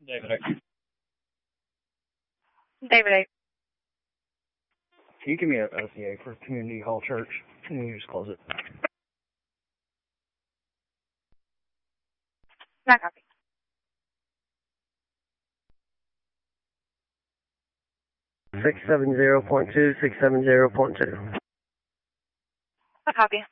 David A. David A. Can you give me a OCA for Community Hall Church? Can you just close it? Not copy. .2, 670.2. Not copy.